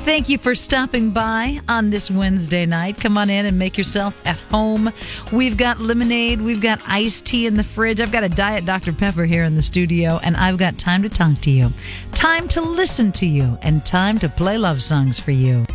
Thank you for stopping by on this Wednesday night. Come on in and make yourself at home. We've got lemonade. We've got iced tea in the fridge. I've got a Diet Dr. Pepper here in the studio, and I've got time to talk to you, time to listen to you, and time to play love songs for you.